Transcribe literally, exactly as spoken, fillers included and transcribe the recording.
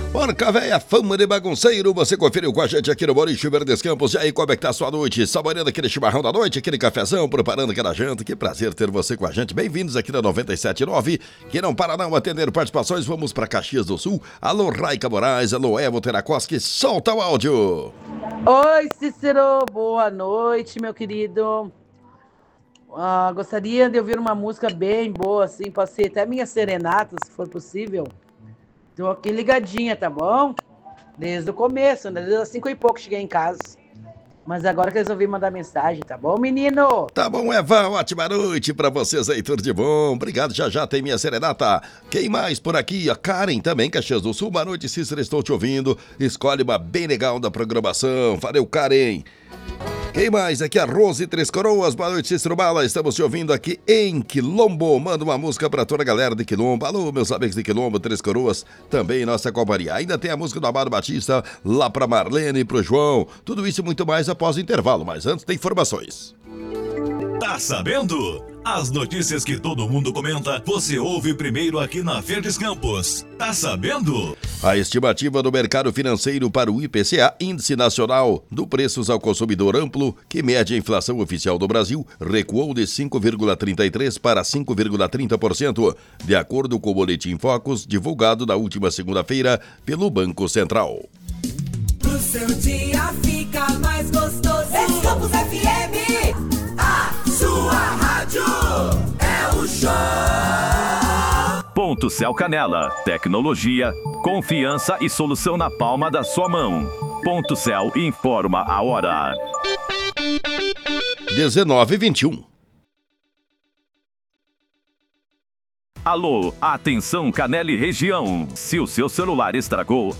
Porca véia, fama de bagunceiro, você conferiu com a gente aqui no Boliche Verdes Campos. E aí, como é que tá a sua noite? Saboreando aquele chimarrão da noite, aquele cafezão, preparando aquela janta. Que prazer ter você com a gente. Bem-vindos aqui na noventa e sete ponto nove, que não para não atender participações. Vamos para Caxias do Sul. Alô, Raica Moraes, alô, Evo Terakoski, solta o áudio. Oi, Cícero, boa noite, meu querido. Ah, gostaria de ouvir uma música bem boa, assim, pode ser até minha serenata, se for possível. Tô aqui ligadinha, tá bom? Desde o começo, né? Desde as cinco e pouco cheguei em casa. Mas agora que resolvi mandar mensagem, tá bom, menino? Tá bom, Eva, ótima noite pra vocês aí, tudo de bom. Obrigado, já já tem minha serenata. Quem mais por aqui? A Karen também, Caxias do Sul. Boa noite, Cícero, estou te ouvindo. Escolhe uma bem legal da programação. Valeu, Karen. Quem mais? Aqui a Rose Três Coroas. Boa noite, Cícero Bala. Estamos te ouvindo aqui em Quilombo. Manda uma música pra toda a galera de Quilombo. Alô, meus amigos de Quilombo, Três Coroas, também nossa companhia. Ainda tem a música do Amado Batista, lá pra Marlene e pro João. Tudo isso e muito mais após o intervalo, mas antes tem informações. Tá sabendo? As notícias que todo mundo comenta, você ouve primeiro aqui na Verdes Campos. Tá sabendo? A estimativa do mercado financeiro para o I P C A, Índice Nacional do Preços ao Consumidor Amplo, que mede a inflação oficial do Brasil, recuou de cinco vírgula trinta e três por cento para cinco vírgula trinta por cento, de acordo com o Boletim Focus, divulgado na última segunda-feira pelo Banco Central. O seu dia fica mais gostoso. Verdes Campos F M, a sua rádio é o show. Ponto Céu Canela, tecnologia, confiança e solução na palma da sua mão. Ponto Céu informa a hora. dezenove e vinte e um. Alô, atenção Canela e região. Se o seu celular estragou,